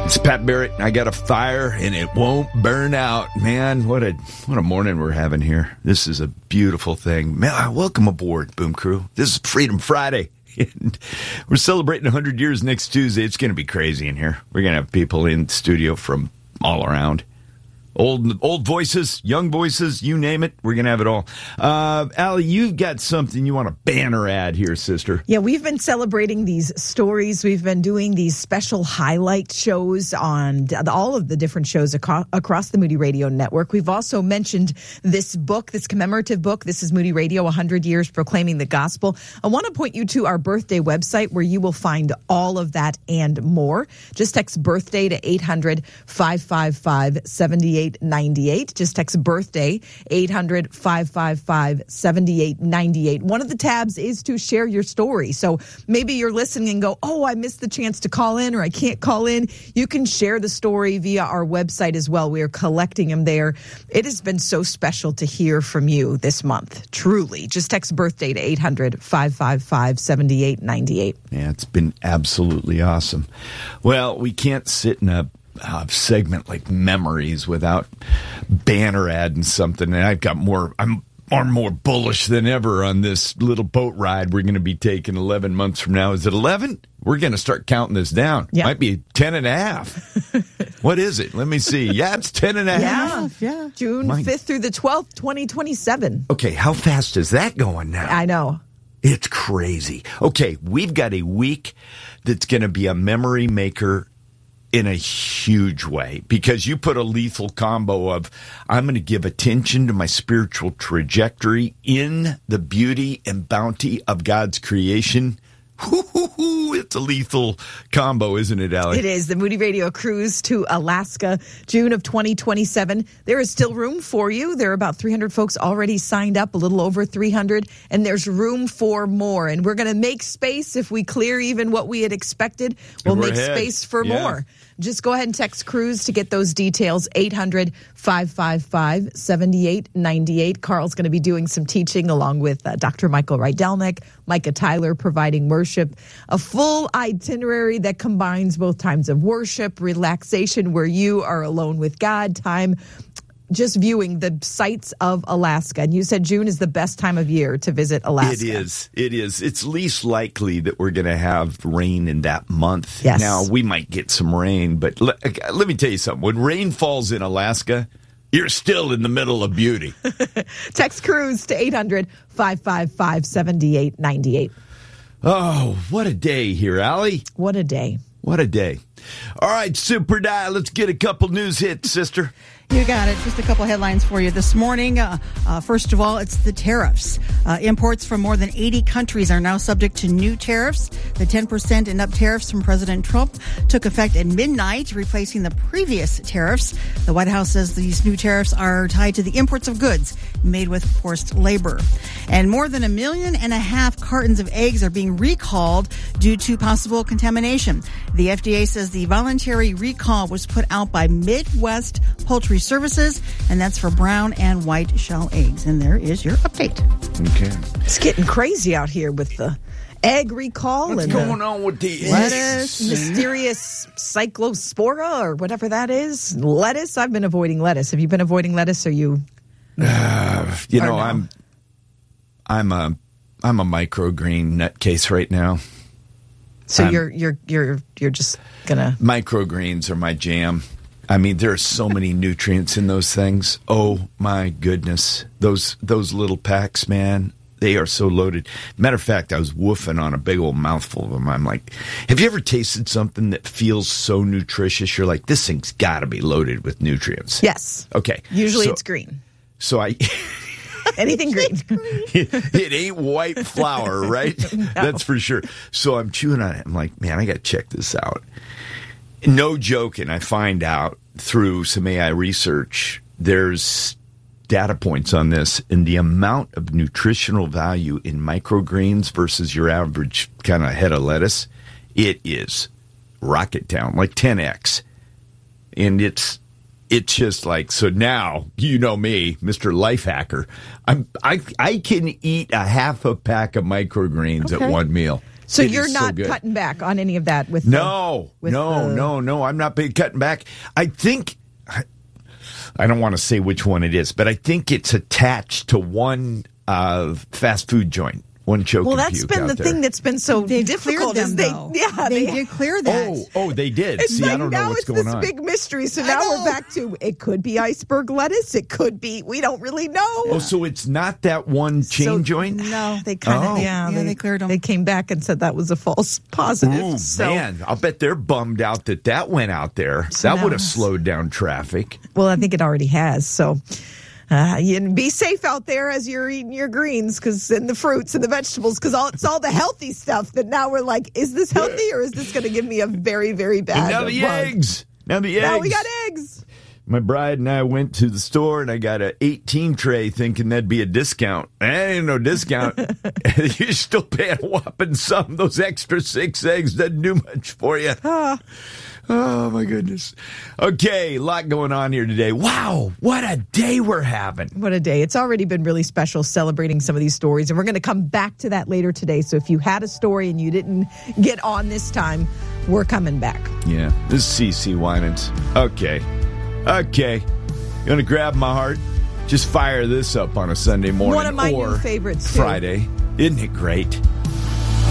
It's Pat Barrett, and I got a fire, and it won't burn out. Man, what a morning we're having here. This is a beautiful thing. Man, welcome aboard, Boom Crew. This is Freedom Friday, and we're celebrating 100 years next Tuesday. It's going to be crazy in here. We're going to have people in studio from all around. Old voices, young voices, you name it. We're going to have it all. Allie, you've got something you want to banner ad here, sister. Yeah, we've been celebrating these stories. We've been doing these special highlight shows on all of the different shows across the Moody Radio Network. We've also mentioned this book, this commemorative book. This is Moody Radio, 100 Years Proclaiming the Gospel. I want to point you to our birthday website where you will find all of that and more. Just text birthday to 800-555-7898. Just text birthday 800-555-7898. One of the tabs is to share your story. So maybe you're listening and go, oh, I missed the chance to call in, or I can't call in. You can share the story via our website as well. We are collecting them there. It has been so special to hear from you this month. Truly. Just text birthday to 800-555-7898. Yeah, it's been absolutely awesome. Well, we can't sit in a segment like memories without banner ad and something. And I'm more bullish than ever on this little boat ride we're going to be taking 11 months from now. Is it 11? We're going to start counting this down. Yep. Might be 10 and a half. What is it? Let me see. Yeah, it's 10 and a half. Yeah. June 5th through the 12th, 2027. Okay, how fast is that going now? I know. It's crazy. Okay, we've got a week that's going to be a memory maker in a huge way, because you put a lethal combo of, I'm going to give attention to my spiritual trajectory in the beauty and bounty of God's creation. It's a lethal combo, isn't it, Allie? It is. The Moody Radio cruise to Alaska, June of 2027. There is still room for you. There are about 300 folks already signed up, a little over 300, and there's room for more. And we're going to make space. If we clear even what we had expected, we'll make space for more. Just go ahead and text cruise to get those details, 800-555-7898. Carl's going to be doing some teaching along with Dr. Michael Rydelnik, Micah Tyler providing worship, a full itinerary that combines both times of worship, relaxation where you are alone with God, time just viewing the sights of Alaska. And you said June is the best time of year to visit Alaska. It is. It's least likely that we're going to have rain in that month. Yes. Now, we might get some rain, but let me tell you something. When rain falls in Alaska, you're still in the middle of beauty. Text cruise to 800-555-7898. Oh, what a day here, Allie. What a day. What a day. All right, Super Dial, let's get a couple news hits, sister. You got it. Just a couple headlines for you this morning. First of all, it's the tariffs. Imports from more than 80 countries are now subject to new tariffs. The 10% and up tariffs from President Trump took effect at midnight, replacing the previous tariffs. The White House says these new tariffs are tied to the imports of goods made with forced labor. And more than 1.5 million cartons of eggs are being recalled due to possible contamination. The FDA says the voluntary recall was put out by Midwest Poultry Services, and that's for brown and white shell eggs. And there is your update. Okay. It's getting crazy out here with the egg recall. What's and going on with the lettuce, mysterious cyclospora or whatever that is. Lettuce. I've been avoiding lettuce. Have you been avoiding lettuce? Or you? I'm a microgreen nutcase right now. So you're just gonna microgreens are my jam. I mean, there are so many nutrients in those things. Oh my goodness, those little packs, man, they are so loaded. Matter of fact, I was woofing on a big old mouthful of them. I'm like, have you ever tasted something that feels so nutritious? You're like, this thing's got to be loaded with nutrients. Yes. Okay. Usually it's green. So I. Anything green. It ain't white flour, right? No. That's for sure. So I'm chewing on it. I'm like, man, I got to check this out. No joking. I find out through some AI research, there's data points on this, and the amount of nutritional value in microgreens versus your average kind of head of lettuce, it is rocket down, like 10x. And it's just like, so now, you know me, Mr. Life Hacker, I can eat a half a pack of microgreens at one meal. So It you're is so not good. cutting back on any of that with No. I'm not big cutting back. I think, I don't want to say which one it is, but I think it's attached to one fast food joint. One choke. Well, that's been the thing that's been so difficult. Them, they did clear that. Oh, they did. It's See, like I don't know now what's it's going this on. big mystery. So now we're back to it could be iceberg lettuce. It could be. We don't really know. Oh, so it's not that one chain joint? No, they kind of they cleared them. They came back and said that was a false positive. Ooh, so, man, I'll bet they're bummed out that went out there. So that now would have it's- slowed down traffic. well, I think it already has. So. You be safe out there as you're eating your greens and the fruits and the vegetables because it's all the healthy stuff that now we're like, is this healthy or is this going to give me a very, very bad And now the bug? eggs. Now the eggs. Now we got eggs. My bride and I went to the store and I got an 18 tray thinking that'd be a discount. That ain't no discount. You're still paying a whopping sum. Those extra 6 eggs doesn't do much for you. Oh, my goodness. Okay, a lot going on here today. Wow, what a day we're having. What a day. It's already been really special celebrating some of these stories, and we're going to come back to that later today. So if you had a story and you didn't get on this time, we're coming back. Yeah, this is CeCe Winans. Okay. You want to grab my heart? Just fire this up on a Sunday morning One of my or new favorites, too. Friday. Isn't it great?